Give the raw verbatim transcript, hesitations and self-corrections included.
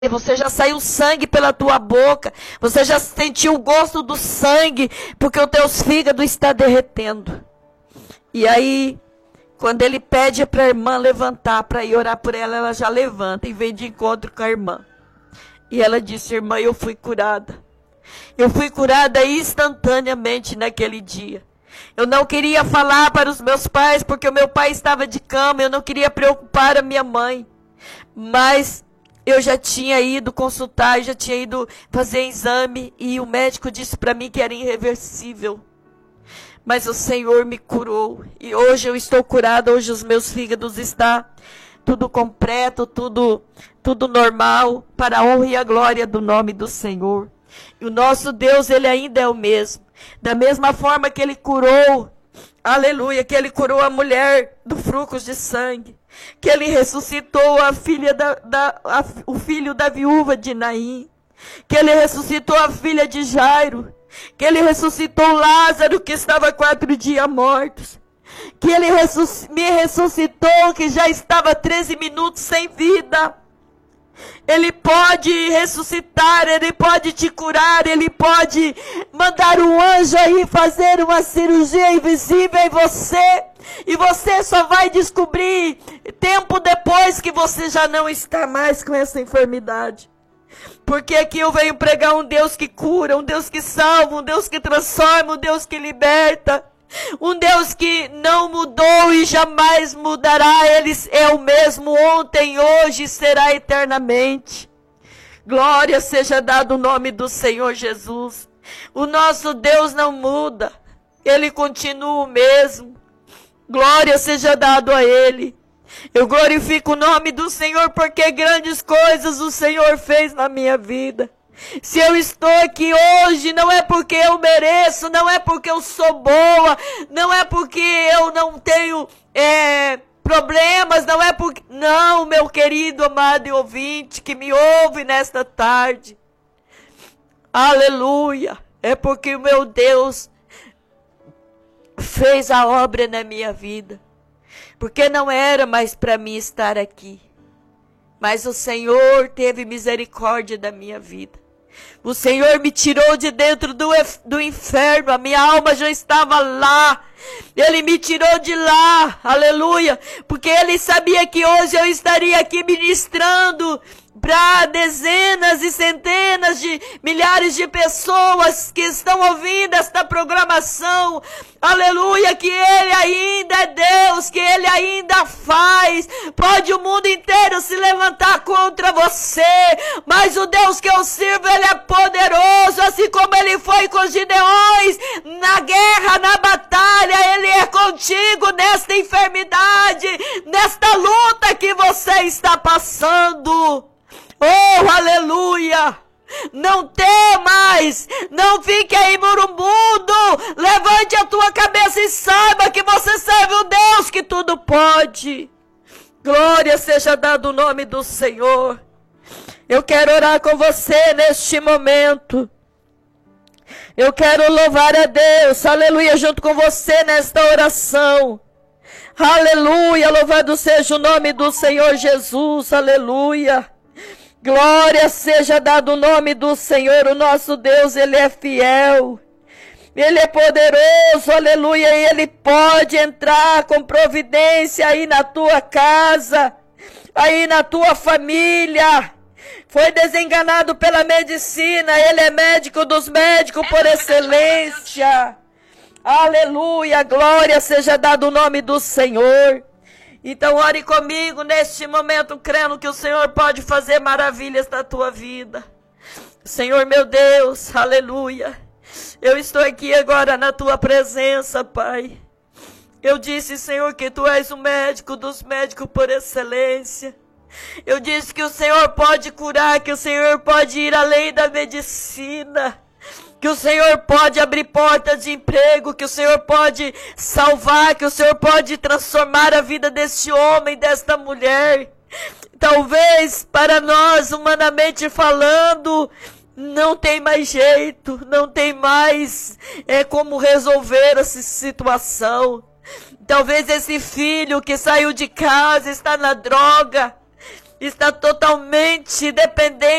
Você já saiu sangue pela tua boca. Você já sentiu o gosto do sangue, porque os teus fígados estão derretendo. E aí, quando ele pede para a irmã levantar, para ir orar por ela, ela já levanta e vem de encontro com a irmã. E ela disse: irmã, eu fui curada. Eu fui curada instantaneamente naquele dia. Eu não queria falar para os meus pais, porque o meu pai estava de cama. Eu não queria preocupar a minha mãe. Mas eu já tinha ido consultar, já tinha ido fazer exame. E o médico disse para mim que era irreversível. Mas o Senhor me curou. E hoje eu estou curada. Hoje os meus fígados estão tudo completo, tudo, tudo normal. Para a honra e a glória do nome do Senhor. E o nosso Deus, Ele ainda é o mesmo. Da mesma forma que Ele curou, aleluia, que Ele curou a mulher do fluxo de sangue. Que Ele ressuscitou a filha da, da, a, o filho da viúva de Naim. Que Ele ressuscitou a filha de Jairo. Que Ele ressuscitou Lázaro, que estava quatro dias mortos. Que Ele ressusc, me ressuscitou, que já estava treze minutos sem vida. Ele pode ressuscitar, Ele pode te curar, Ele pode mandar um anjo aí fazer uma cirurgia invisível em você. E você só vai descobrir tempo depois que você já não está mais com essa enfermidade. Porque aqui eu venho pregar um Deus que cura, um Deus que salva, um Deus que transforma, um Deus que liberta. Um Deus que não mudou e jamais mudará. Ele é o mesmo ontem, hoje e será eternamente. Glória seja dado o nome do Senhor Jesus. O nosso Deus não muda. Ele continua o mesmo. Glória seja dado a Ele. Eu glorifico o nome do Senhor porque grandes coisas o Senhor fez na minha vida. Se eu estou aqui hoje, não é porque eu mereço, não é porque eu sou boa, não é porque eu não tenho é, problemas, não é porque... Não, meu querido, amado e ouvinte, que me ouve nesta tarde. Aleluia. É porque o meu Deus fez a obra na minha vida. Porque não era mais para mim estar aqui. Mas o Senhor teve misericórdia da minha vida. O Senhor me tirou de dentro do, do inferno. A minha alma já estava lá. Ele me tirou de lá. Aleluia. Porque Ele sabia que hoje eu estaria aqui ministrando para dezenas e centenas de milhares de pessoas que estão ouvindo esta programação. Aleluia, que Ele ainda é Deus, que Ele ainda faz. Pode o mundo inteiro se levantar contra você, mas o Deus que eu sirvo, Ele é poderoso, assim como Ele foi com os gideões, na guerra, na batalha. Ele é contigo nesta enfermidade, nesta luta que você está passando. Oh, aleluia! Não temas, não fique aí murmundo, levante a tua cabeça e saiba que você serve um Deus que tudo pode. Glória seja dado o nome do Senhor. Eu quero orar com você neste momento. Eu quero louvar a Deus, aleluia, junto com você nesta oração. Aleluia, louvado seja o nome do Senhor Jesus, aleluia. Glória seja dado o nome do Senhor, o nosso Deus, Ele é fiel, Ele é poderoso, aleluia, e Ele pode entrar com providência aí na tua casa, aí na tua família. Foi desenganado pela medicina, Ele é médico dos médicos por excelência, aleluia, glória seja dado o nome do Senhor. Então ore comigo neste momento, crendo que o Senhor pode fazer maravilhas na tua vida. Senhor meu Deus, aleluia. Eu estou aqui agora na tua presença, Pai. Eu disse, Senhor, que tu és o médico dos médicos por excelência. Eu disse que o Senhor pode curar, que o Senhor pode ir além da medicina. Que o Senhor pode abrir portas de emprego, que o Senhor pode salvar, que o Senhor pode transformar a vida deste homem, desta mulher. Talvez para nós, humanamente falando, não tem mais jeito, não tem mais é, como resolver essa situação. Talvez esse filho que saiu de casa está na droga. está totalmente dependente